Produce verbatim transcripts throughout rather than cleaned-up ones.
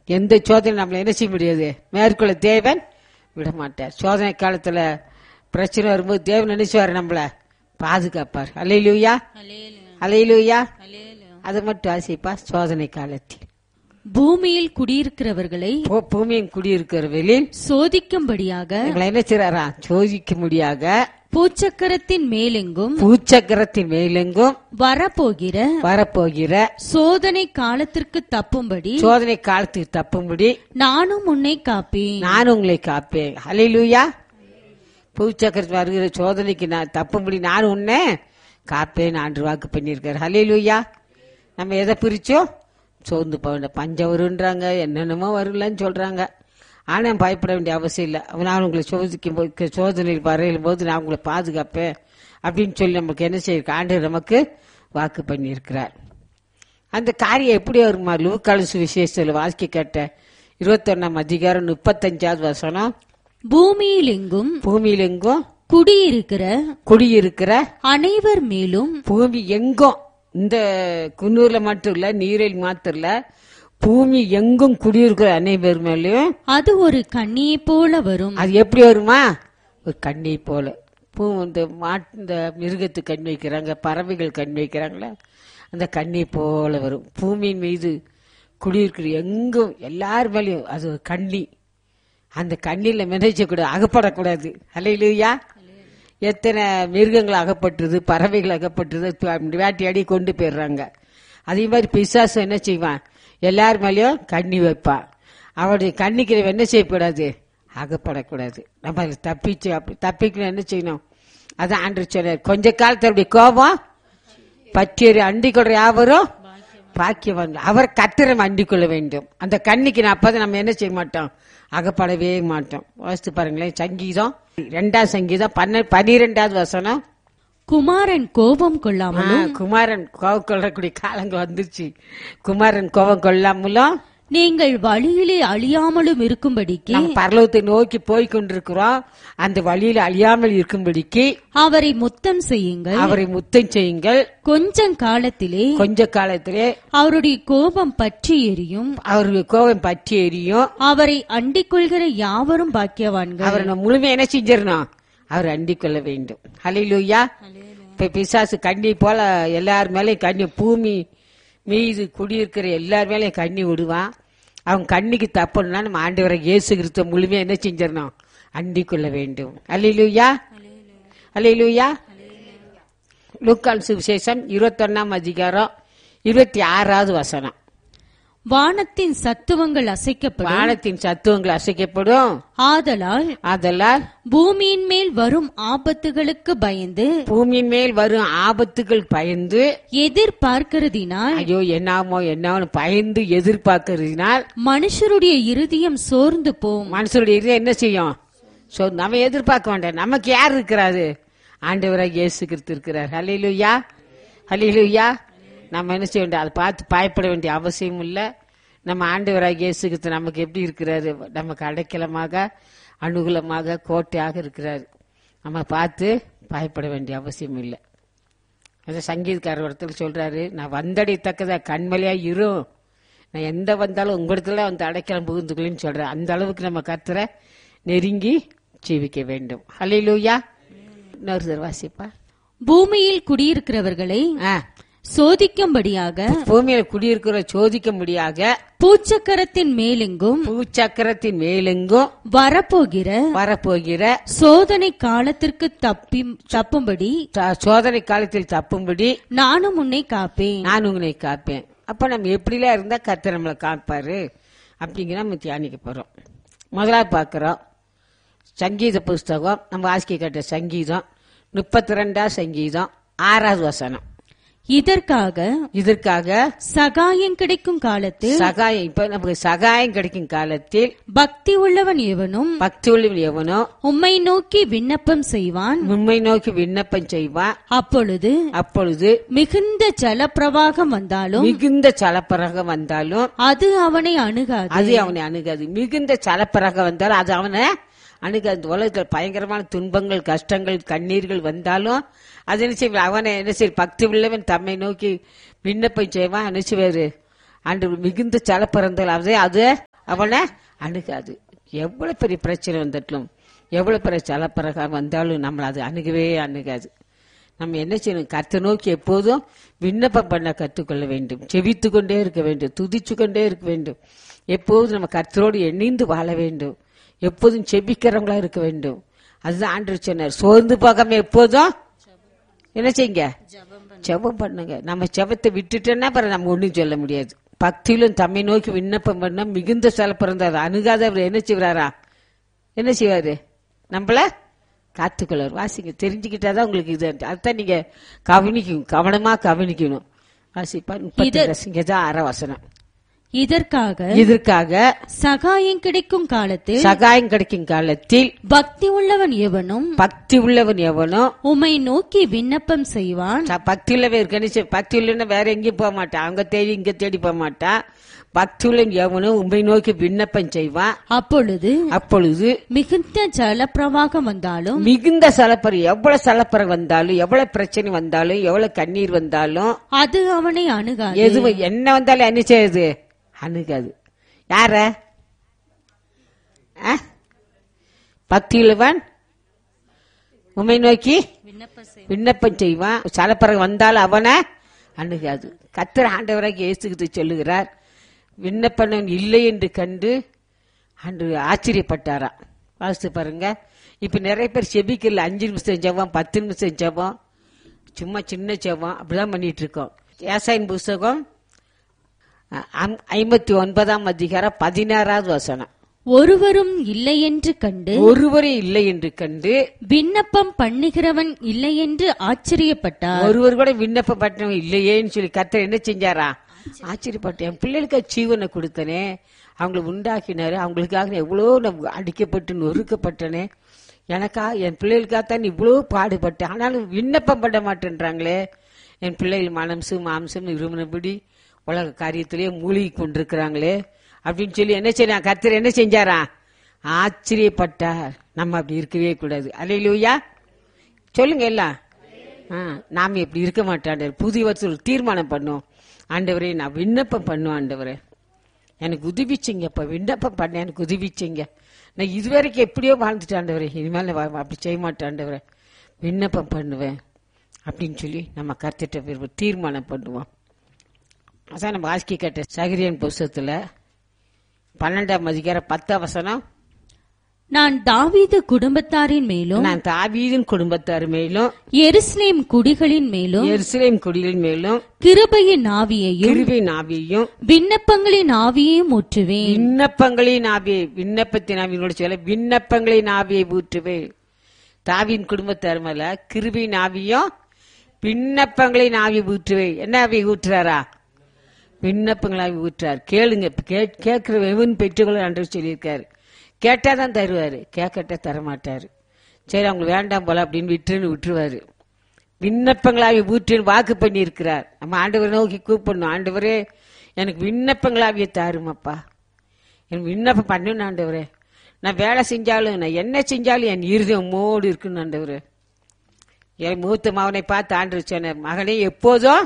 எந்த சோதனை நம்மளை என்ன செய்ய முடியாது, மேற்கொள்ள தேவன் விட மாட்டார். சோதனை காலத்துல பிரச்சனை வரும்போது தேவன் நினைச்சுவாரு, நம்மள பாதுகாப்பார். அல்லேலூயா, அல்லேலூயா. அது மட்டும் ஆசைப்பா. சோதனை காலத்தில் பூமியில் குடியிருக்கிறவர்களை பூமியின் குடியிருக்கிறவர்களில் சோதிக்கும்படியாக என்ன செய்றாரா, சோதிக்க முடியாக பூச்சக்கரத்தின் மேலெங்கும் பூச்சக்கரத்தின் மேலெங்கும் வரப்போகிற வரப்போகிற சோதனை காலத்திற்கு தப்பும்படி சோதனை காலத்துக்கு தப்பும்படி நானும் உன்னை காப்பேன், நானும் உங்களை காப்பேன். அல்லேலூயா. பூச்சக்கரத்தில் வருகிற சோதனைக்கு நான் தப்பும்படி நானும் உன்னை காப்பேன் ஆண்டு வாக்கு பண்ணியிருக்காரு. அல்லேலூயா. நம்ம எதை பிரிச்சோம், சோர்ந்து போக பஞ்சம் வருன்றாங்க, என்னென்னமோ வருலன்னு சொல்றாங்க. ஆனா பயப்பட வேண்டிய அவசியம் இல்லை. நான் உங்களை சோதிக்கும் போது சோதனையில் வரையும் போது நான் உங்களை பாதுகாப்பேன் அப்படின்னு சொல்லி நமக்கு என்ன செய்ய ஆண்டவர் நமக்கு வாக்கு பண்ணியிருக்கிறார். அந்த காரியம் எப்படி வருமா, லூக்கான சுவிசேஷத்தில் வாசிக்க கேட்ட இருபத்தி ஒன்னாம் அதிகாரம் முப்பத்தஞ்சாவது வசனம். பூமியில் எங்கும் பூமியில் எங்கும் குடியிருக்கிற குடியிருக்கிற அனைவர் மேலும், பூமி எங்கும், இந்த குன்னூர்ல மட்டும் இல்ல, நீரில் மாத்திரம் இல்ல, பூமி எங்கும் குடியிருக்கிற அனைவர் மேலும் அது ஒரு கண்ணியை போல வரும். அது எப்படி வருமா, ஒரு கண்ணி போல. பூ இந்த மாட்டு இந்த மிருகத்து கண் வைக்கிறாங்க, பறவைகள் கண் வைக்கிறாங்களா, அந்த கண்ணி போல வரும். பூமியின் மீது குடியிருக்கிற எங்கும் எல்லார் மேலேயும் அது ஒரு கண்ணி. அந்த கண்ணில மிதச்சக்கூடாது, அகப்படக்கூடாது. அல்லேலூயா. எத்தனை மிருகங்கள் அகப்பட்டுருது, பறவைகள் அகப்பட்டுருது, வேட்டையாடி கொண்டு போயிடுறாங்க. அதே மாதிரி பிசாசு என்ன செய்வான், எல்லார் மேலேயும் கண்ணி வைப்பான். அவருடைய கண்ணிக்கு என்ன செய்யக்கூடாது, அகப்படக்கூடாது. நம்ம தப்பிச்சு தப்பிக்கணும் என்ன செய்யணும், அதான் ஆண்டவர் சொன்னார். கொஞ்ச காலத்தோடைய கோபம் பற்றியறி அண்டி கொள்ற யாவரும் பாக்கியவான், அவர் கத்திரம் அண்டி கொள்ள வேண்டும். அந்த கண்ணிக்கு நான் அப்பதான் நம்ம என்ன செய்ய மாட்டோம், அகப்படவே மாட்டோம். வாசித்து பாருங்களேன், சங்கீதம் இரண்டாவது சங்கீதம் பன்ன பனிரெண்டாவது வசனம். குமாரன் கோபம் கொள்ளாமலும், குமாரன் கோபம் கொள்ளக்கூடிய காலங்கள் வந்துருச்சு. குமாரன் கோபம் கொள்ளாமலும் நீங்கள் வழியிலே அழியாமலும் இருக்கும்படிக்கு, நம்ம பரலோகத்தை நோக்கி போய் கொண்டிருக்கிறோம், அந்த வழியில அழியாமல் இருக்கும்படிக்கு அவரை முத்தம் செய்யுங்கள், அவரை முத்தம் செய்யுங்கள். கொஞ்சம் காலத்திலே கொஞ்ச காலத்திலே அவருடைய கோபம் பற்றி எரியும், அவருடைய கோபம் பற்றி எரியும். அவரை அண்டிக் கொள்கிற யாவரும் பாக்கியவான்கள். அவரை நம்ம முழுமையா என்ன செஞ்சிடணும், அவர் அண்டிக் கொள்ள வேண்டும். அல்லேலூயா. இப்ப பிசாசு கண்ணி போல எல்லார் மேலேயும் கண்ணி, பூமி மீது குடியிருக்கிற எல்லார் மேலேயும் கண்ணி விடுவான். அவன் கண்ணிக்கு தப்பணும்னா நம்ம ஆண்டவரை இயேசு கிறிஸ்துவ முழுமையா என்ன செஞ்சிடணும், அண்டிக் கொள்ள வேண்டும். அல்லேலூயா, அல்லேலூயா. லூக்கான் சுவிசேஷம் இருபத்தி ஒன்னாம் அதிகாரம் இருபத்தி ஆறாவது வசனம். வானத்தின் சத்துவங்கள் அசைக்கப்படும், வானத்தின் சத்துவங்கள் அசைக்கப்படும். ஆதலால் ஆதலால் பூமியின் மேல் வரும் ஆபத்துகளுக்கு பயந்து, பூமியின் மேல் வரும் ஆபத்துகள் பயந்து எதிர்பார்க்கிறதினால், ஐயோ என்னாமோ என்னாமோ பயந்து எதிர்பார்க்கிறதினால் மனுஷருடைய இருதயம் சோர்ந்து போம். மனுஷருடைய இருதயம் என்ன செய்யும், சோ நம்ம எதிர்பார்க்க வேண்டாம். நமக்கு யார் இருக்கிறாரு, ஆண்டவராக இயேசு கிறிஸ்து இருக்கிறார். ஹல்லேலூயா, ஹல்லேலூயா. நம்ம என்ன செய்ய வேண்டிய, அதை பார்த்து பயப்பட வேண்டிய அவசியம் இல்லை. நம்ம ஆண்டவராக இயேசு கிறிஸ்து நமக்கு எப்படி இருக்கிறாரு, நமக்கு அடைக்கலமாக அனுகூலமாக கோட்டையாக இருக்கிறாரு. நம்ம பார்த்து பயப்பட வேண்டிய அவசியம் இல்லை. அந்த சங்கீதக்காரர் இடத்துல சொல்றாரு, நான் வந்தடையத்தக்கதா கண்மலையா இரும், நான் எந்த வந்தாலும் உங்களிடத்துல வந்து அடைக்கலம் புகுந்துக்கலன்னு சொல்றேன். அந்த அளவுக்கு நம்ம கர்த்தரை நெருங்கி ஜீவிக்க வேண்டும். ஹல்லேலூயா. இன்னொரு வாசிப்பா. பூமியில் குடியிருக்கிறவர்களை சோதிக்கும்படியாக, பூமியில குடியிருக்கிற சோதிக்கும்படியாக, பூச்சக்கரத்தின் மேலெங்கும் பூச்சக்கரத்தின் மேலெங்கும் வரப்போகிற வரப்போகிற சோதனை காலத்திற்கு தப்பி தப்பும்படி சோதனை காலத்தில் தப்பும்படி நானும் உன்னை காப்பேன், நான் உன்னை காப்பேன். அப்ப நம்ம எப்படிலாம் இருந்தா கர்த்தர் நம்மளை காப்பாரு அப்படிங்கிற நம்ம தியானிக்க போறோம். முதலாவது பாக்கிறோம் சங்கீத புஸ்தகம், நம்ம வாசிக்க கேட்ட சங்கீதம் முப்பத்தி ரெண்டாம் சங்கீதம் ஆறாவது வசனம். இதற்காக இதற்காக சகாயம் கிடைக்கும் காலத்தில், சகாயம் இப்ப நமக்கு சகாயம் கிடைக்கும் காலத்தில் பக்தி உள்ளவன் எவனும் பக்தி உள்ளவன் எவனோ உம்மை நோக்கி விண்ணப்பம் செய்வான், உம்மை நோக்கி விண்ணப்பம் செய்வான். அப்பொழுது அப்பொழுது மிகுந்த ஜலப்பிரவாகம் வந்தாலும் மிகுந்த சலப்பரகம் வந்தாலும் அது அவனை அணுகாது, அது அவனை அணுகாது. மிகுந்த சலப்பரகம் வந்தாலும் அது அவனை அணுகாது. உலகத்தில் பயங்கரமான துன்பங்கள் கஷ்டங்கள் கண்ணீர்கள் வந்தாலும் அது என்ன செய்வான், அவனை என்ன செய்ய பக்தி உள்ளவன் தம்மை நோக்கி விண்ணப்பம் செய்வான். என்ன செய்வாரு, அன்று மிகுந்த சலப்பறந்தால் அது அது அவனை அணுகாது. எவ்வளவு பெரிய பிரச்சனை வந்துட்டலும், எவ்வளவு பெரிய சலப்பிரகாரம் வந்தாலும் நம்மளை அது அணுகவே அணுகாது. நம்ம என்ன செய்யணும்? கர்த்தரை நோக்கி எப்போதும் விண்ணப்பம் பண்ண கற்றுக்கொள்ள வேண்டும். செபித்து கொண்டே இருக்க வேண்டும், துதிச்சு கொண்டே இருக்க வேண்டும். எப்போதும் நம்ம கர்த்தரோடு இணைந்து வாழ வேண்டும். எப்போதும் செபிக்கிறவங்களா இருக்க வேண்டும். அதுதான் ஆண்டவர் சொன்னார், சோர்ந்து போகாம எப்போதும் என்ன செய்யுங்க? ஜெபம் பண்ணுங்க. நம்ம ஜெபத்தை விட்டுட்டோன்னா பிறகு நம்ம ஒண்ணும் சொல்ல முடியாது. பக்தியிலும் தம்மை நோக்கி விண்ணப்பம் பண்ண மிகுந்த சில பிறந்தார். அணுகாத அவர் என்ன செய்வாரா? என்ன செய்வாரு? நம்மள காத்துக்கொள்ளார். வாசிங்க, தெரிஞ்சுக்கிட்டாதான் உங்களுக்கு இது. அதுதான் நீங்க கவனிக்கணும், கவனமா கவனிக்கணும். வாசிப்பா முப்பத்தி ஆற வசனம். இதற்காக இதற்காக சகாயம் கிடைக்கும் காலத்தில் சகாயம் கிடைக்கும் காலத்தில் பக்தி உள்ளவன் எவனும் பக்தி உள்ளவன் எவனோ உம்மை நோக்கி விண்ணப்பம் செய்வான். பக்தி உள்ளவன் கணிச்சு பக்தி உள்ளவன வேற எங்கேயும் போக மாட்டான், அங்க தேடி இங்க தேடி போக மாட்டான். பக்தி உள்ளவன் எவனும் உம்மை நோக்கி விண்ணப்பம் செய்வான். அப்பொழுது அப்பொழுது மிகுந்த ஜலப்பிரவாகம் வந்தாலும் மிகுந்த சலப்பரம், எவ்வளவு சலப்பரம் வந்தாலும், எவ்வளவு பிரச்சனை வந்தாலும், எவ்வளவு கண்ணீர் வந்தாலும் அது அவனை அணுகாது. எது என்ன வந்தாலும் என்ன செய்யுது? அணுகாது. யார? பக்தியுள்ளவன் உம்மை நோக்கி விண்ணப்பம் செய்வான். சலப்பறம் வந்தாலும் அவனை அணுகாது. கர்த்தர் ஆண்டவராக இயேசுகிட்டு சொல்லுகிறார், விண்ணப்பம் இல்லை என்று கண்டு அன்று ஆச்சரியப்பட்டாரா. வாசித்து பாருங்க. இப்ப நிறைய பேர் செபிக்கல, அஞ்சு நிமிஷம் ஜெபம், பத்து நிமிஷம் ஜெபம், சும்மா சின்ன ஜெபம் அப்படிதான் பண்ணிட்டு இருக்கோம். ஏசாயின் புஸ்தகம் ஐம்பத்தி ஒன்பதாம் அதிகாரம் பதினாறாவது வசனம். ஒருவரும் இல்லை என்று கண்டு ஒருவரே இல்லை என்று கண்டு விண்ணப்பம் பண்ணுகிறவன் இல்லை என்று ஆச்சரியப்பட்டார். ஒருவர் கூட விண்ணப்பம் பண்ணவன் இல்லையேன்னு சொல்லி கர்த்தர் என்ன செஞ்சாரா? ஆச்சரியப்பட்டேன். என் பிள்ளைகளுக்கு ஜீவனை கொடுத்தனே, அவங்களை உண்டாக்கினாரு, அவங்களுக்காக எவ்வளவு அடிக்கப்பட்டு நொறுக்கப்பட்டனே, எனக்கா என் பிள்ளைகளுக்காகத்தான் இவ்வளவு பாடுபட்டேன், ஆனாலும் விண்ணப்பம் பண்ண மாட்டேன்றாங்களே. என் பிள்ளைகள் மனம்சு மாம்சம் விரும்பினபடி உலக காரியத்திலேயே மூழ்கி கொண்டிருக்கிறாங்களே அப்படின்னு சொல்லி என்ன செய்ய கர்த்தர் என்ன செஞ்சாரா? ஆச்சரியப்பட்டார். நம்ம அப்படி இருக்கவே கூடாது. அல்லேலூயா சொல்லுங்க எல்லாம். நாம இப்படி இருக்க மாட்டான். புதிய வருஷம் தீர்மானம் பண்ணுவோம், ஆண்டவரே நான் விண்ணப்பம் பண்ணுவேன், ஆண்டவரே எனக்கு உதவிச்சிங்கப்பா, விண்ணப்பம் பண்ண எனக்கு உதவிச்சிங்க, நான் இதுவரைக்கும் எப்படியோ வாழ்ந்துட்டேன் ஆண்டவரே, இனிமேல் அப்படி செய்ய மாட்டேன் ஆண்டவரே, விண்ணப்பம் பண்ணுவேன் அப்படின்னு சொல்லி நம்ம கர்த்தர்ட்ட தீர்மானம் பண்ணுவோம். அதான் நம்ம வாசிக்க கேட்ட சகரியன் புஸ்தகத்துல பன்னெண்டாம் அதிகாரம் பத்தாம் வசனம். நான் தாவீது குடும்பத்தாரின் மேலும் நான் தாவீதின் குடும்பத்தார் மேலும் எருசலேம் குடிகளின் மேலும் எருசலேம் குடிகளின் மேலும் கிருபையின் ஆவியையும் கிருபையின் ஆவியையும் விண்ணப்பங்களின் ஆவியையும் ஊற்றுவேன். விண்ணப்பங்களின் ஆவியை விண்ணப்பத்தின் ஆவியோட சொல்ல விண்ணப்பங்களின் ஆவியை ஊற்றுவேன். தாவீதின் குடும்பத்தார் மேல கிருபையின் ஆவியும் விண்ணப்பங்களின் ஆவி ஊற்றுவேன். என்ன ஆவி ஊற்றுறாரா? விண்ணப்பங்களாவி ஊற்றார். கேளுங்க, கேட்கிற எவன் பெற்றுக்கொள்ள ஆண்டவர் சொல்லியிருக்காரு. கேட்டாதான் தருவாரு, கேட்கட்ட தரமாட்டாரு. சரி அவங்களுக்கு வேண்டாம் போல அப்படின்னு விட்டுன்னு விட்டுருவாரு. விண்ணப்பங்களாவி ஊற்றின்னு வாக்கு பண்ணி இருக்கிறார். நம்ம ஆண்டவரை நோக்கி கூப்பிடணும், ஆண்டவரே எனக்கு விண்ணப்பங்களாவிய தாருமாப்பா, எனக்கு விண்ணப்பம் பண்ணணும் ஆண்டவரே, நான் வேலை செஞ்சாலும் நான் என்ன செஞ்சாலும் என் இருதயம் மோடு இருக்குன்னு ஆண்டவரே. என் மூத்த மகனை பார்த்து ஆண்டவர் சொன்னார், மகனே எப்போதும்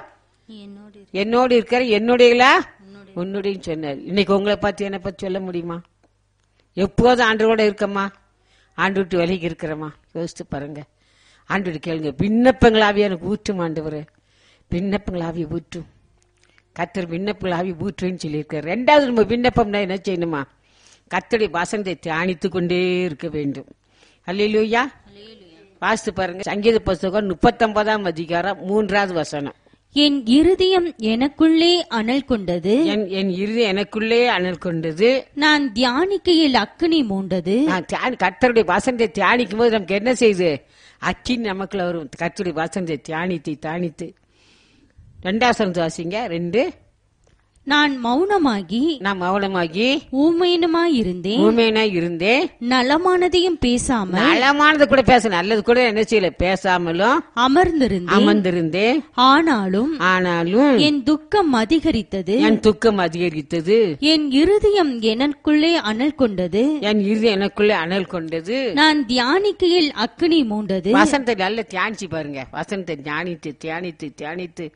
என்னோடு இருக்கிற என்னுடையலா உன்னுடைய சொன்னார். இன்னைக்கு உங்களை பார்த்து என்னை பத்தி சொல்ல முடியுமா? எப்போதும் ஆண்டோட இருக்கமா, ஆண்டு விட்டு விலகி இருக்கிறமா? யோசித்து பாருங்க. ஆண்டு கேளுங்க, விண்ணப்பங்களாவிய எனக்கு ஊற்றும் ஆண்டவரு, விண்ணப்பங்களாவிய ஊற்றும். கர்த்தர் விண்ணப்பங்களாவிய ஊற்றுன்னு சொல்லியிருக்காரு. ரெண்டாவது நம்ம விண்ணப்பம்னா என்ன செய்யணுமா? கர்த்தருடைய வசனத்தை தியானித்து கொண்டே இருக்க வேண்டும். அல்லேலூயா. வாசித்து பாருங்க. சங்கீத புஸ்தகம் முப்பத்தி ஒன்பதாம் அதிகாரம் மூன்றாவது வசனம். என் இருதயம் எனக்குள்ளே அனல் கொண்டது, என் இருதயம் எனக்குள்ளே அனல் கொண்டது, நான் தியானிக்கையில் அக்கினி மூண்டது. கர்த்தருடைய வசனத்தை தியானிக்கும் போது நமக்கு என்ன செய்யுது? அக்கினி நமக்குள்ள வரும். கர்த்தருடைய வசனத்தை தியானித்து தியானித்து ரெண்டாவது வாசிங்க. ரெண்டு. நான் மௌனமாகி நான் மௌனமாகி ஊமையனுமாய் இருந்தேன் ஊமையனாய் இருந்தேன் நலமானதையும் பேசாமல் நலமானது கூட பேச நல்லது கூட என்ன செய்யல பேசாமலும் அமர்ந்திருந்தேன் அமர்ந்திருந்தேன் ஆனாலும் ஆனாலும் என் துக்கம் அதிகரித்தது என் துக்கம் அதிகரித்தது என் இருதயம் எனக்குள்ளே அனல் கொண்டது என் இருதயம் எனக்குள்ளே அனல் கொண்டது நான் தியானிக்கையில் அக்கினி மூண்டது. வசனத்தை நல்ல தியானிச்சு பாருங்க. வசனத்தை தியானித்து தியானித்து தியானித்து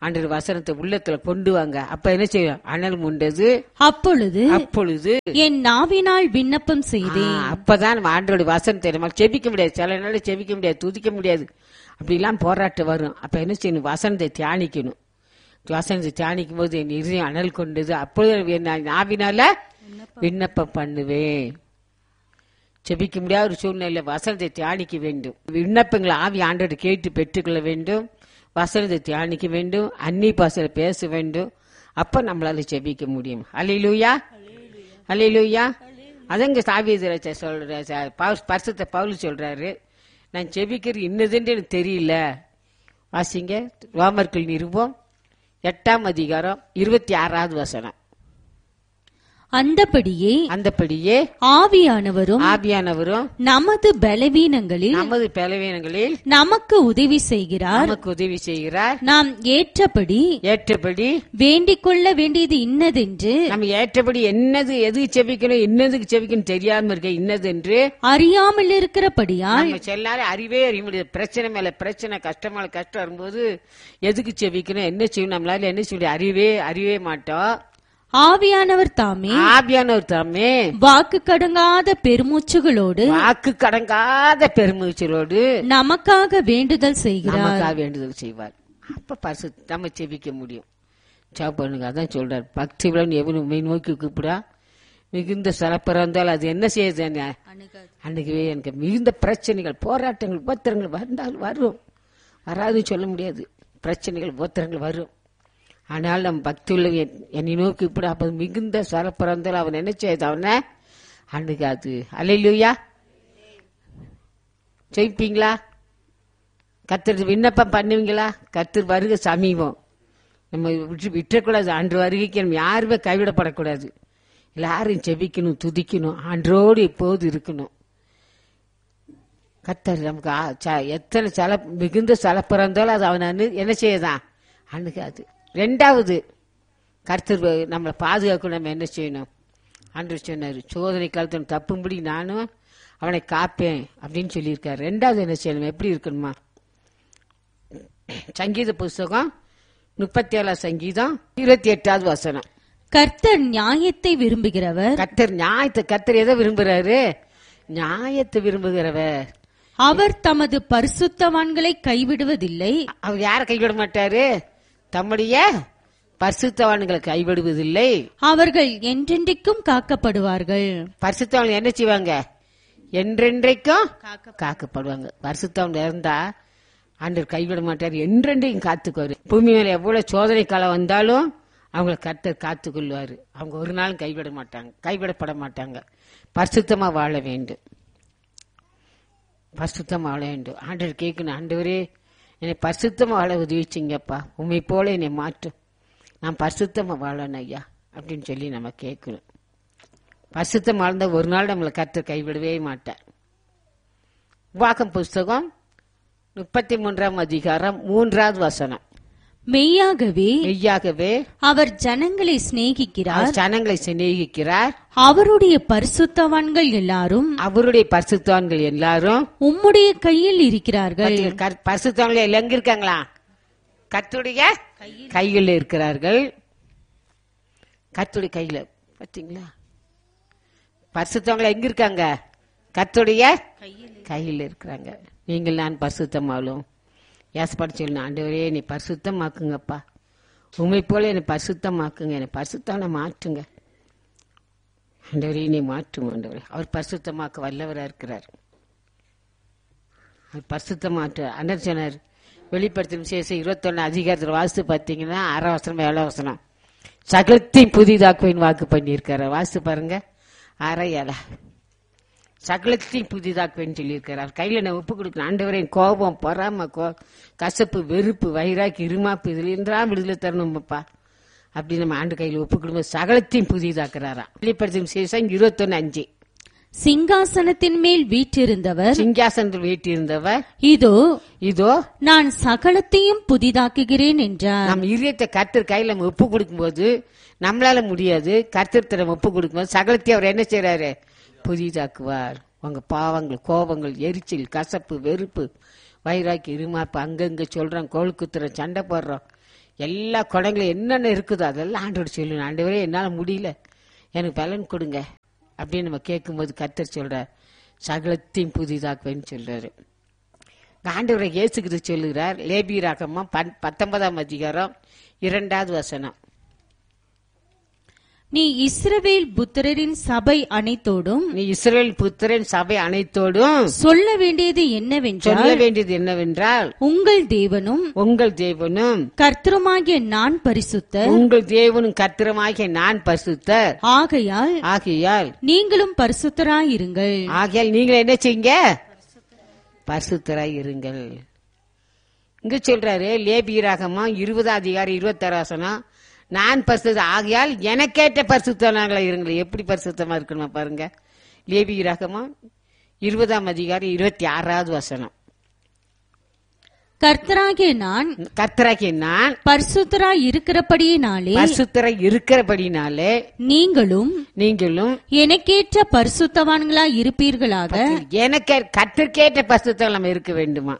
ஆண்டவர் வசனத்தை உள்ளத்துல கொண்டு வாங்க. அப்ப என்ன செய்யும்? அனல் முண்டது. அப்பொழுது அப்பொழுது என் நாவினால் விண்ணப்பம் செய்தேன். அப்பதான் நம்ம ஆண்டவருடைய வசனத்தை நம்ம செபிக்க முடியாது. சில நாள் செபிக்க முடியாது, துதிக்க முடியாது. அப்படி எல்லாம் போராட்டம் வரும். அப்ப என்ன செய்யணும்? வசனத்தை தியானிக்கணும். வசனத்தை தியானிக்கும் போது என் இதயம் அனல் கொண்டது. அப்பொழுது என் நாவினால விண்ணப்பம் பண்ணுவேன். செபிக்க முடியாத ஒரு சூழ்நிலை வசனத்தை தியானிக்க வேண்டும். விண்ணப்பங்களை ஆவி ஆண்டவரை கேட்டு பெற்றுக்கொள்ள வேண்டும். வசனத்தை தியானிக்க வேண்டும். அன்னி பாசல பேச வேண்டும். அப்ப நம்மளால செபிக்க முடியும். அல்லேலூயா, அல்லேலூயா. அதங்க தாவீது சொல்ற பரிசுத்த பவுல் சொல்றாரு, நான் செபிக்கிறது இன்னதுன்னு எனக்கு தெரியல. வாசிங்க ரோமர்கள் நிருபம் எட்டாம் அதிகாரம் இருபத்தி ஆறாவது வசனம். அந்தபடியே அந்தபடியே ஆவியானவரும் ஆவியானவரும் நமது பலவீனங்களில் நமது பலவீனங்களில் நமக்கு உதவி செய்கிறார். நமக்கு உதவி செய்கிறார். நாம் ஏற்றபடி ஏற்றபடி வேண்டிக் கொள்ள வேண்டியது இன்னதென்று நம்ம ஏற்றபடி என்னது எதுக்கு செபிக்கணும், இன்னதுக்கு செபிக்கணும் தெரியாம இருக்க இன்னது என்று அறியாமல் இருக்கிறபடியால் நம்ம எல்லாரும் அறிவே அறிய முடியாது. பிரச்சனை மேல பிரச்சனை, கஷ்டம் மேல கஷ்டம் வரும்போது எதுக்கு செபிக்கணும், என்ன செய்யணும், நம்மளால என்ன செய்ய முடியாது, அறிவே அறிவே மாட்டோம். ஆவியானவர் தாமே ஆவியானவர் தாமே வாக்கு கடங்காத பெருமூச்சுகளோடு வாக்கு கடங்காத பெருமூச்சுகளோடு நமக்காக வேண்டுதல் செய்கிறார். நமக்காக வேண்டுதல் செய்வார். அப்ப பரிசு நம்ம செபிக்க முடியும். ஜெபம் பண்ணுங்க. அதான் சொல்றார், பக்தி விழன் எவனும் உண்மை நோக்கி கூப்பிடா மிகுந்த சிறப்பிறந்தால் அது என்ன செய்யுது, அன்னைக்குவே எனக்கு மிகுந்த பிரச்சனைகள், போராட்டங்கள், உபத்திரங்கள் வந்தால் வரும். வராதுன்னு சொல்ல முடியாது. பிரச்சனைகள் உபத்திரங்கள் வரும். ஆனால் நம்ம பக்தி உள்ள என்னை நோக்கி இப்படி அப்ப மிகுந்த சரப்பிறந்தால் அவன் என்ன செய்யுது, அவனை அணுகாது. அல்லேலூயா. ஜெயிப்பீங்களா? கர்த்தர் விண்ணப்பம் பண்ணுவீங்களா? கர்த்தர் வருகை சமீபம். நம்ம விட்டு விட்டுறக்கூடாது. அன்று வருகைக்கு நம்ம யாருமே கைவிடப்படக்கூடாது. எல்லாரும் செபிக்கணும், துதிக்கணும், அன்றோடு இப்போது இருக்கணும். கர்த்தர் நமக்கு எத்தனை சல மிகுந்த சலப்பிறந்தாலும் அது அவன் என்ன செய்யதான் அணுகாது. ரெண்டாவது, கர்த்தர் நம்மளை பாதுகாக்க நம்ம என்ன செய்யணும்? ஆண்டவர் சொன்னார், சோதனை காலத்தில் தப்பும்படி நானும் அவனை காப்பேன் அப்படின்னு சொல்லியிருக்காரு. ரெண்டாவது என்ன செய்யணும்? எப்படி இருக்கணுமா? சங்கீத புஸ்தகம் முப்பத்தி ஏழாம் சங்கீதம் இருபத்தி எட்டாவது வசனம். கர்த்தர் நியாயத்தை விரும்புகிறவர். கர்த்தர் நியாயத்தை கர்த்தர் எதை விரும்புகிறாரு? நியாயத்தை விரும்புகிறவர். அவர் தமது பரிசுத்தவான்களை கைவிடுவதில்லை. அவர் யாரை கைவிட மாட்டாரு? தம்முடைய பரிசுத்தவான்களை கைவிடுவதில்லை. அவர்கள் என்றென்றைக்கும் காக்கப்படுவார்கள். பரிசுத்தவான்கள் என்ன செய்வாங்க? என்றென்றைக்கும் காக்கப்படுவாங்க. பரிசுத்தவான் இருந்தா ஆண்டவர் கைவிட மாட்டார், என்றென்றைக்கும் காத்துக்குவாரு. பூமி மேல எவ்வளவு சோதனை காலம் வந்தாலும் அவங்களை கர்த்தர் காத்துக்கொள்வாரு. அவங்க ஒரு நாளும் கைவிட மாட்டாங்க, கைவிடப்பட மாட்டாங்க. பரிசுத்தமா வாழ வேண்டும், பரிசுத்தமா வாழ வேண்டும். ஆண்டவர் கேட்கணும், ஆண்டவரே என்னை பரிசுத்தமா வாழ உதவிச்சிங்கப்பா, உண்மை போல என்னை மாற்றும், நான் பரிசுத்தமா வாழணும் ஐயா அப்படின்னு சொல்லி நம்ம கேட்கணும். பரிசுத்தம் வாழ்ந்த ஒரு நாள் நம்மளை கர்த்தர் கைவிடவே மாட்டார். உபாகம் புஸ்தகம் முப்பத்தி மூன்றாம் அதிகாரம் மூன்றாவது வசனம். மெய்யாகவே மெய்யாகவே அவர் ஜனங்களை சிநேகிக்கிறார், ஜனங்களை சிநேகிக்கிறார். அவருடைய பரிசுத்தவான்கள் எல்லாரும் அவருடைய பரிசுத்தவான்கள் எல்லாரும் உம்முடைய கையில் இருக்கிறார்கள். பரிசுத்தவான்கள் எங்க இருக்காங்களா? கர்த்தருடைய கையில் இருக்கிறார்கள். கர்த்தருடைய கையில பாத்தீங்களா? பரிசுத்தவங்களை எங்க இருக்காங்க? கர்த்தருடைய கையில் இருக்கிறாங்க. நீங்கள் நான் பரிசுத்தமாலும் ஏசப்பாடு சொல்லணும், ஆண்டவரே நீ பரிசுத்தமாக்குங்கப்பா, உண்மை போல என்னை பரிசுத்தமாக்குங்க, என்னை பரிசுத்தான மாற்றுங்க ஆண்டவரே, நீ மாற்றும் ஆண்டவரே. அவர் பரிசுத்தமாக்க வல்லவராக இருக்கிறார். அவர் பரிசுத்தமாற்ற அண்ணர் சொன்னார். வெளிப்படுத்தும் விசேஷம் இருபத்தி ஒன்னு அதிகாரத்தில் வாசித்து பார்த்தீங்கன்னா ஆறாம் வசனம் ஏழாம் வசனம் சகலத்தையும் புதிதாக்குவேன் வாக்கு பண்ணியிருக்காரு. வாசித்து பாருங்க. ஆறா ஏழா சகலத்தையும் புதிதாக்குவேன்னு சொல்லியிருக்கிறார். கையில நான் ஒப்பு கொடுக்கணும். ஆண்டவரே கோபம், பொறாம, கோ கசப்பு, வெறுப்பு, வைராக்கி, இருமாப்பு இதுல இருந்தா விடுதலை தரணும்ப்பா அப்படி நம்ம ஆண்டு கையில் ஒப்பு கொடுக்கும் சகலத்தையும் புதிதாக்குறாரா. வெளிப்படுத்தும் விசேஷம் இருபத்தொன்னு அஞ்சு. சிங்காசனத்தின் மேல் வீற்றிருந்தவர் சிங்காசனத்தில் வீற்றிருந்தவர் இதோ இதோ நான் சகலத்தையும் புதிதாக்குகிறேன் என்றார். நம்ம இதயத்தை கர்த்தர் கையில நம்ம ஒப்பு கொடுக்கும் போது நம்மளால முடியாது. கர்த்தர் நம்ம ஒப்பு கொடுக்கும் போது சகலத்தையும் அவர் என்ன செய்யறாரு? புதிதாக்குவார். உங்க பாவங்கள், கோபங்கள், எரிச்சல், கசப்பு, வெறுப்பு, வைராக்கி, இருமாப்பு, அங்கங்க சொல்றோம், கோல் குத்துறோம், சண்டை போடுறோம், எல்லா குடங்களும் என்னென்ன இருக்குதோ அதெல்லாம் ஆண்டவர் சொல்லணும். ஆண்டவரே என்னால் முடியல, எனக்கு பலன் கொடுங்க அப்படின்னு நம்ம கேட்கும்போது கர்த்தர் சொல்றார், சகலத்தையும் புதிதாக்குவேன்னு சொல்றாரு. ஆண்டவரை இயேசுகிட்டு சொல்லுகிறார். லேபியராகமம் பத்தொன்பதாம் அதிகாரம் இரண்டாவது வசனம். நீ இஸ்ரவேல் புத்திரரின் சபை அனைத்தோடும் நீ இஸ்ரவேல் புத்திரன் சபை அனைத்தோடும் சொல்ல வேண்டியது என்னவென்றால் சொல்ல வேண்டியது என்னவென்றால் உங்கள் தேவனும் உங்கள் தேவனும் கர்த்தருமாகிய நான் பரிசுத்தர், உங்கள் தேவனும் கர்த்தருமாகிய நான் பரிசுத்தர், ஆகையால் ஆகையால் நீங்களும் பரிசுத்தராயிருங்கள். ஆகையால் நீங்கள் என்ன செய்யுங்க, பரிசுத்தராய் இருங்கள். இங்க சொல்றாரு லேபியராகமம் இருபதாம் அதிகாரம் இருபத்தி ஆறு வசனம், நான் பரிசுத்த ஆகையால் எனக்கேற்ற பரிசுத்தனாங்களா இருங்கள். எப்படி பரிசுத்தமா இருக்கணும் பாருங்க. லேபியராகமம் இருபதாம் அதிகாரம் இருபத்தி ஆறாவது வசனம். கர்த்தராகிய நான் கர்த்தராகிய நான் பரிசுத்தராய் இருக்கிறபடியினாலே பரிசுத்தராய் இருக்கிறபடினாலே நீங்களும் நீங்களும் எனக்கேற்ற பரிசுத்தவான்களாய் இருப்பீர்களாக. எனக்கு கர்த்தருக்கேற்ற பரிசுத்தம் நம்ம இருக்க வேண்டுமா?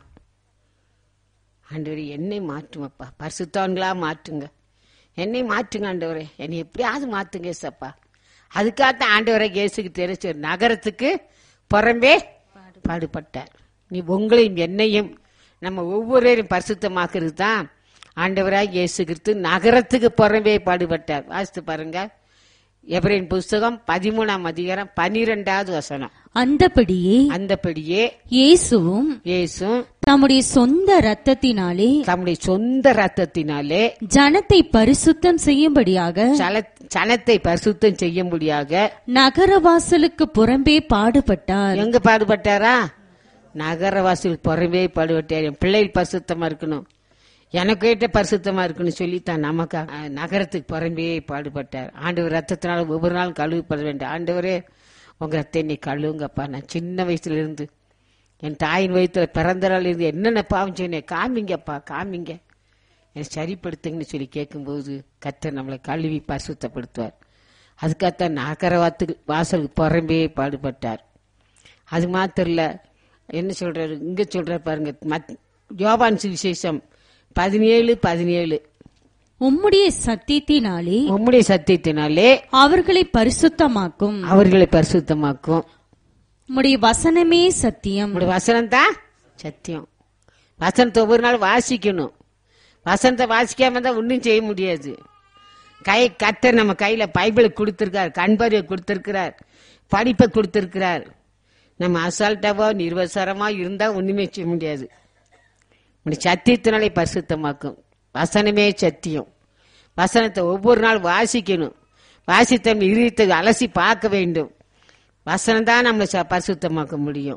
ஆண்டவரே என்னை மாற்றுமப்பா, பரிசுத்தவான்களா மாற்றுங்க, என்னை மாற்றுங்க ஆண்டவரே, என்னை எப்படியாவது மாத்துங்க ஏசப்பா. அதுக்காகத்தான் ஆண்டவரை இயேசுக்கு தெரிஞ்ச நகரத்துக்கு புறம்பே பாடுபட்டார். நீ உங்களையும் என்னையும் நம்ம ஒவ்வொருவரையும் பரிசுத்தமாக்குறது தான் ஆண்டவராய் இயேசு கிறிஸ்து நகரத்துக்கு புறம்பே பாடுபட்டார். வாசித்து பாருங்க, எபிரேயர் புஸ்தகம் பதிமூணாம் அதிகாரம் பனிரெண்டாவது வசனம். அந்தபடியே அந்தபடியே இயேசுவும் இயேசும் தம்முடைய சொந்த ரத்தத்தினாலே தம்முடைய சொந்த ரத்தத்தினாலே ஜனத்தை பரிசுத்தம் செய்யும்படியாக ஜனத்தை பரிசுத்தம் செய்யும்படியாக நகரவாசலுக்கு புறம்பே பாடுபட்டார். எங்க பாடுபட்டாரா? நகரவாசலுக்கு புறம்பே பாடுபட்டார். என் பிள்ளைகள் பரிசுத்தமா இருக்கணும், எனக்கு ஏற்ற பரிசுத்தமா இருக்குன்னு சொல்லித்தான் நமக்கு நகரத்துக்கு புறம்பே பாடுபட்டார். ஆண்டவர் ரத்தத்தினால ஒவ்வொரு நாளும் கழுவிப்பட வேண்டும். ஆண்டவரே உங்க ரத்தத்தை நீ கழுவுங்கப்பா, நான் சின்ன வயசுல இருந்து என் தாயின் வயிற்றுல பிறந்த நாள் இருந்து என்னென்ன பாவம் சொன்னேன் காமிங்கப்பா, காமிங்க, என்னை சரிப்படுத்துங்கன்னு சொல்லி கேட்கும்போது கர்த்தர் நம்மளை கழுவி பரிசுத்தப்படுத்துவார். அதுக்காகத்தான் நகரவாத்துக்கு வாசலுக்கு புறம்பே பாடுபட்டார். அது மாத்திரம் இல்ல, என்ன சொல்றாரு இங்க சொல்றாரு பாருங்க, யோவான் சுவிசேஷம் பதினேழு பதினேழு. உம்முடைய சத்தியத்தினாலே உம்முடைய சத்தியத்தினாலே அவர்களை பரிசுத்தமாக்கும் அவர்களை பரிசுத்தமாக்கும் உம்முடைய வசனமே சத்தியம். உம்முடைய வசனம் தான் சத்தியம். வசனத்தை ஒவ்வொரு நாள் வாசிக்கணும். வசனத்தை வாசிக்காம தான் ஒன்னும் செய்ய முடியாது. கை கர்த்தர் நம்ம கையில பைபிளை கொடுத்திருக்கார், கண்பார்வை கொடுத்திருக்கிறார், படிப்பை கொடுத்திருக்கிறார். நம்ம அசால்ட்டாவோ நிர்வசரமா இருந்தா ஒண்ணுமே செய்ய முடியாது. சத்தியத்தினாலே பரிசுத்தமாக்கும். வசனமே சத்தியம். வசனத்தை ஒவ்வொரு நாள் வாசிக்கணும். வாசித்த இருதயத்தை அலசி பார்க்க வேண்டும். வசனம் தான் நம்மளை பரிசுத்தமாக்க முடியும்.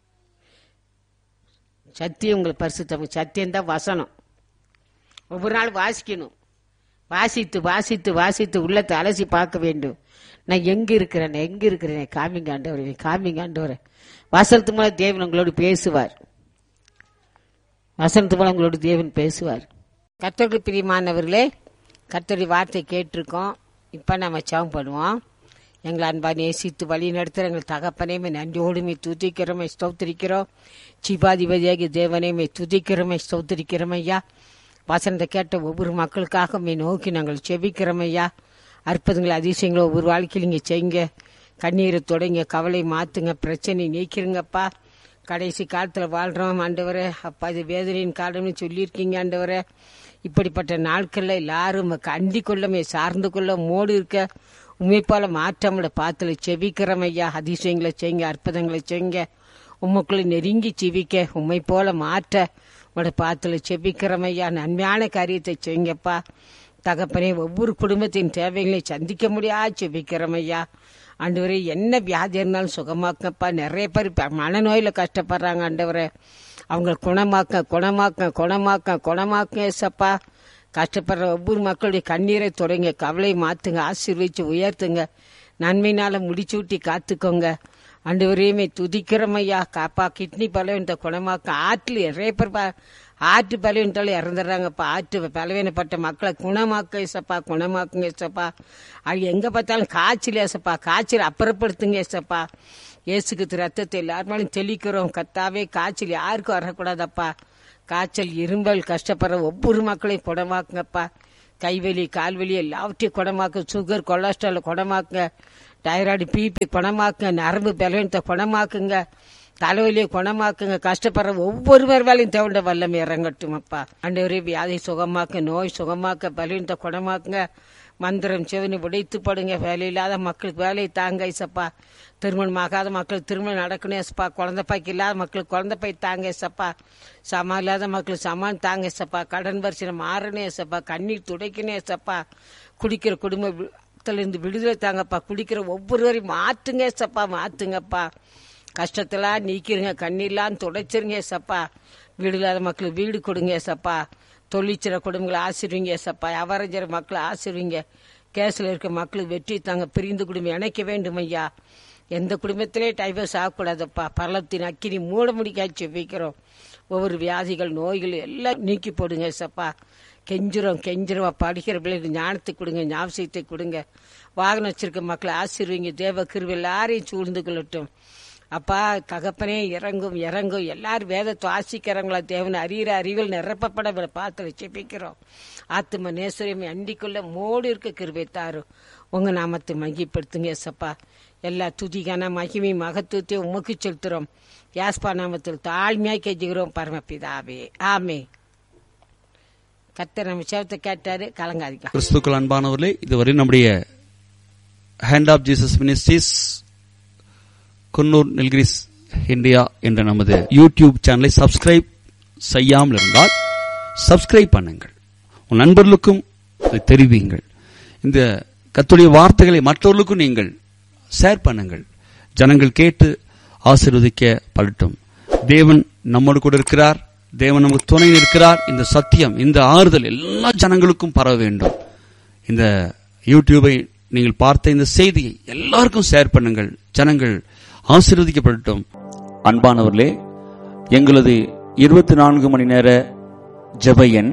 சத்தியம் உங்களை பரிசுத்தம். சத்தியம் தான் வசனம். ஒவ்வொரு நாள் வாசிக்கணும். வாசித்து வாசித்து வாசித்து உள்ளத்தை அலசி பார்க்க வேண்டும். நான் எங்க இருக்கிறேன், எங்க இருக்கிறேன், காமிங்க ஆண்டவரே, காமிங்க ஆண்டவரே. வசனத்து மூலம் தேவன் உங்களோடு பேசுவார். வசனத்து மூலம் உங்களோட தேவன் பேசுவார். கர்த்தருக்கு பிரியமானவர்களே, கர்த்தருடைய வார்த்தை கேட்டிருக்கோம். இப்ப நம்ம ஜெபம் பண்ணுவோம். எங்களை அன்பா நேசித்து வழி நடத்துகிற எங்கள் தகப்பனையுமே நன்றியோடுமே துதிக்கிறோமே ஸ்தோத்திரிக்கிறோம். சிபாதிபதியாகி தேவனையுமே துதிக்கிறோமே ஸ்தோத்திரிக்கிறோம் ஐயா. வசனத்தை கேட்ட ஒவ்வொரு மக்களுக்காக மே நோக்கி நாங்கள் செபிக்கிறோம் ஐயா. அற்புதங்களை அதிசயங்களை ஒவ்வொரு வாழ்க்கையில் இங்கே செய்யுங்க. கண்ணீரை தொடங்க, கவலை மாத்துங்க, பிரச்சனை நீக்கிறங்கப்பா. கடைசி காலத்தில் வாழ்றோம் ஆண்டவரே. அப்பா இது வேதனையின் காலம்னு சொல்லியிருக்கீங்க ஆண்டவரே. இப்படிப்பட்ட நாட்கள்ல எல்லாரும் அண்டி கொள்ளமே சார்ந்து கொள்ள மோடு இருக்க உண்மைப்பால மாற்றமுள்ள பாத்துல செவிக்கிறோம் ஐயா. அதிசயங்களை செய்யுங்க, அற்புதங்களை செய்யுங்க, உண்மைக்குள்ள நெருங்கி செவிக்க உண்மை போல மாற்ற உங்களோட பாத்துல செவிக்கிறோம் ஐயா. நன்மையான காரியத்தை செய்யுங்கப்பா தகப்பனே. ஒவ்வொரு குடும்பத்தின் தேவைகளை சந்திக்க முடியாது செவிக்கிறோம் ஐயா. ஆண்டவரே, என்ன வியாதி இருந்தாலும் சுகமாக்கப்பா. நிறைய பேர் மனநோயில கஷ்டப்படுறாங்க ஆண்டவரே. அவங்க குணமாக்க குணமாக்க குணமாக்க குணமாக்க ஏசப்பா. கஷ்டப்படுற ஒவ்வொரு மக்களுடைய கண்ணீரை தொடங்க, கவலை மாத்துங்க, ஆசீர்வதிச்சு உயர்த்துங்க, நன்மையினால முடிச்சு விட்டி காத்துக்கோங்க ஆண்டவரையுமே துதிக்கிறோம் ஐயா. காப்பா கிட்னி பலவீனத்தை குணமாக்க. ஆற்றுல நிறைய பேர் ஆற்று பலவீனத்தாலும் இறந்துடுறாங்கப்பா. ஆற்று பலவீனப்பட்ட மக்களை குணமாக்க ஏசப்பா, குணமாக்குங்க ஏசப்பா. அது எங்க பார்த்தாலும் காய்ச்சல் ஏசப்பா, காய்ச்சல் அப்புறப்படுத்துங்க ஏசப்பா. இயேசுக்கு ரத்தத்தை எல்லாருமாலும் தெளிக்கிறோம் கத்தாவே. காய்ச்சல் யாருக்கும் வரக்கூடாதப்பா. காய்ச்சல், இரும்பல் கஷ்டப்படுற ஒவ்வொரு மக்களையும் குணமாக்குங்கப்பா. கைவலி, கால்வலி எல்லாவற்றையும் குணமாக்கு. Sugar, cholesterol குணமாக்குங்க. Thyroid, BP குணமாக்குங்க. நரம்பு பலவீனத்தை குணமாக்குங்க. தலைவலியை குணமாக்குங்க. கஷ்டப்படுற ஒவ்வொருவர் வேலையும் தேவையான வல்லமை இறங்கட்டும் அப்பா. ஆண்டவரே, வியாதி சுகமாக்க, நோய் சுகமாக்க, பலவீனத்தை குணமாக்குங்க. மந்திரம் செவனி உடைத்து படுங்க. வேலை இல்லாத மக்களுக்கு வேலையை தாங்க ஏசப்பா. திருமணம் ஆகாத மக்களுக்கு திருமணம் நடக்கணும் ஏசப்பா. குழந்தை பாய்க்கு இல்லாத மக்களுக்கு குழந்தை பாய் தாங்க ஏசப்பா. சமா இல்லாத மக்களுக்கு சமான் தாங்க ஏசப்பா. கடன் வரிசை மாறணும் ஏசப்பா. கண்ணீர் துடைக்கணும் ஏசப்பா. குடிக்கிற குடும்பத்திலிருந்து விடுதலை தாங்கப்பா. குடிக்கிற ஒவ்வொருவரையும் மாற்றுங்க ஏசப்பா, மாற்றுங்கப்பா. கஷ்டத்தெல்லாம் நீக்கிருங்க, கண்ணீர்லாம் துடைச்சிருங்க ஏசப்பா. வீடு இல்லாத மக்களுக்கு வீடு கொடுங்க ஏசப்பா. தொழிற்சிற குடும்பங்களை ஆசிர்வீங்க ஏசப்பா. வியாபாரம் மக்களை ஆசிர்வீங்க. கேஸ்ல இருக்க மக்களுக்கு வெற்றி தாங்க. பிரிந்து குடும்பம் இணைக்க வேண்டும் ஐயா. எந்த குடும்பத்திலே டைவர்ஸ் ஆகக்கூடாதப்பா. பள்ளத்தின் அக்கினி மூட முடிக்காச்சு வைக்கிறோம். ஒவ்வொரு வியாதிகள், நோய்கள் எல்லாம் நீக்கி போடுங்க ஏசப்பா. கெஞ்சிரும் கெஞ்சிரும் படிக்கிற பிள்ளைகளுக்கு ஞானத்தை கொடுங்க, ஞாபகத்தை கொடுங்க. வாகனம் வச்சிருக்க மக்களை ஆசிர்வீங்க. தேவ கிருபை எல்லாரையும் சூழ்ந்து கொள்ளட்டும் அப்பா. தகப்பனே, இறங்கும் இறங்கும். எல்லாரும் வேதத்தை வாசிக்கிறவங்களா தேவன் அறிகிற அறிவில் நிரப்பப்பட பார்த்து செபிக்கிறோம். ஆத்தும நேசரையும் அண்டிக்குள்ள மோடு இருக்க கிருபை தாரும். உங்க நாமத்தை மகிப்படுத்துங்க ஏசப்பா. எல்லா துதிக்கான மகிமை மகத்துவத்தையும் உமக்கு செலுத்துறோம். யாஸ்பா நாமத்தில் தாழ்மையாக கெஞ்சுகிறோம் பரமபிதாவே, ஆமே. கர்த்தர் நம்ம சேவத்தை கேட்டாரு, கலங்காதிக்கலாம். கிறிஸ்துக்கள் அன்பானவர்களே, இதுவரை நம்முடைய hand of Jesus ministries Coonoor Nilgiris India என்ற நமது யூடியூப் சேனலை சப்ஸ்கிரைப் செய்யாமல் இருந்தால் சப்ஸ்கிரைப் பண்ணுங்கள். உன் நண்பர்களுக்கும் தெரிவியுங்கள். இந்த கர்த்தருடைய வார்த்தைகளை மற்றவர்களுக்கும் நீங்கள் ஷேர் பண்ணுங்கள். ஜனங்கள் கேட்டு ஆசீர்வதிக்கப்படட்டும். தேவன் நம்மோடு கூட இருக்கிறார். தேவன் நமக்கு துணை இருக்கிறார். இந்த சத்தியம், இந்த ஆறுதல் எல்லா ஜனங்களுக்கும் பரவ வேண்டும். இந்த யூடியூபை நீங்கள் பார்த்த இந்த செய்தியை எல்லாருக்கும் ஷேர் பண்ணுங்கள். ஜனங்கள் ஆசீர்வதிக்கப்படட்டும். அன்பானவர்களே, எங்களது இருபத்தி நான்கு மணி நேர ஜெப எண்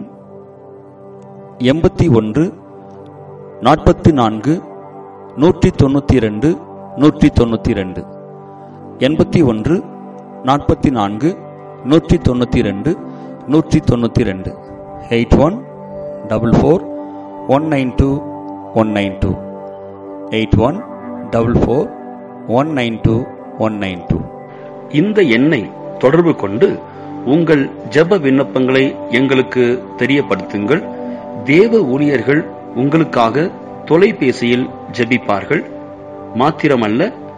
எண்பத்தி ஒன்று நாற்பத்தி நான்கு நூற்றி தொண்ணூத்தி இரண்டு நூற்றி தொண்ணூத்தி இரண்டு எண்பத்தி ஒன்று நாற்பத்தி நான்கு நூற்றி தொண்ணூத்தி இரண்டு நூற்றி தொண்ணூத்தி இரண்டு eight one double four one nine two one nine two eight one double four one nine two one nine two. இந்த எண்ணை தொடர்பு கொண்டு உங்கள் ஜெப விண்ணப்பங்களை எங்களுக்கு தெரியப்படுத்துங்கள். தேவ ஊழியர்கள் உங்களுக்காக தொலைபேசியில் ஜெபிப்பார்கள். மாத்திரமல்ல,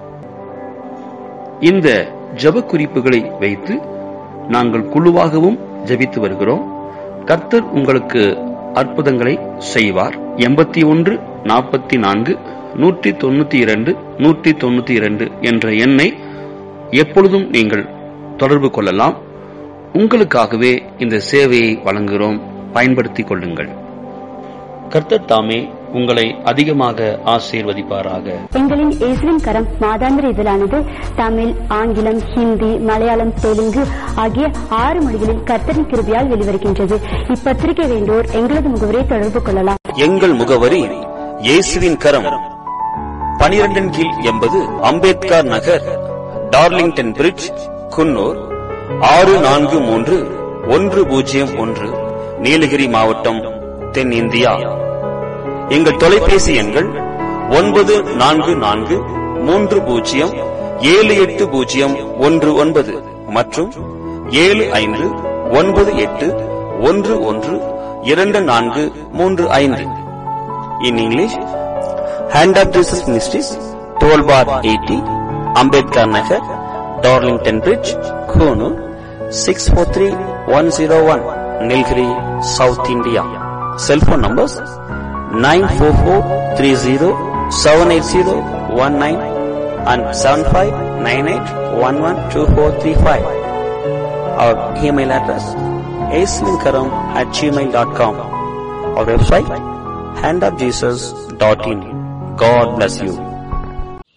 இந்த ஜெப குறிப்புகளை வைத்து நாங்கள் குழுவாகவும் ஜெபித்து வருகிறோம். கர்த்தர் உங்களுக்கு அற்புதங்களை செய்வார். எண்பத்தி ஒன்று நாற்பத்தி நான்கு நூற்றி தொண்ணூத்தி இரண்டு நூற்றி தொண்ணூத்தி இரண்டு என்ற எண்ணை எப்பொழுதும் நீங்கள் தொடர்பு கொள்ளலாம். உங்களுக்காகவே இந்த சேவையை வழங்குகிறோம். பயன்படுத்திக் கொள்ளுங்கள். கர்த்தர் தாமே உங்களை அதிகமாக ஆசீர்வதிப்பாராக. எங்களின் இயேசுவின் கரம் மாதாந்திர இதழானது தமிழ், ஆங்கிலம், ஹிந்தி, மலையாளம், தெலுங்கு ஆகிய ஆறு மொழிகளில் கர்த்தரின் கிருபையால் வெளிவருகின்றது. இப்பத்திரிகை வேண்டோர் எங்களது முகவரியை தொடர்பு கொள்ளலாம். எங்கள் முகவரி இயேசுவின் கரம், பனிரெண்டின் கீழ் எண்பது அம்பேத்கர் நகர், டார்லிங்டன் பிரிட்ஜ், குன்னூர் ஆறு நான்கு மூன்று ஒன்று பூஜ்ஜியம் ஒன்று, நீலகிரி மாவட்டம், தென்னிந்தியா. எங்கள் தொலைபேசி எண்கள் ஒன்பது நான்கு நான்கு மூன்று பூஜ்ஜியம் ஏழு எட்டு பூஜ்ஜியம் ஒன்று ஒன்பது மற்றும் ஏழு ஐந்து ஒன்பது எட்டு ஒன்று ஒன்று இரண்டு நான்கு மூன்று ஐந்து. In English, Hand of Jesus Ministries, twelve bar eighty, Ambedkar Nagar, Darlington Bridge, Konoor, six four three one zero one, Nilgiri, South India. Cell phone numbers nine four four three zero seven eight zero one nine and seven five nine eight one one two four three five. Our email address aislinkaram at gmail dot com. Our website hand of jesus dot in. God bless you.